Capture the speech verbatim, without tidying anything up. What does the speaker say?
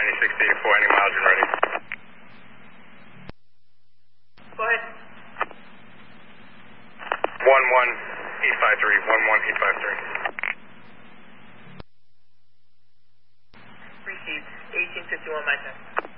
ninety-six eighty-four, any miles and ready. Go ahead. one one eight five three, one one eight five three. Received, eighteen fifty-one my time.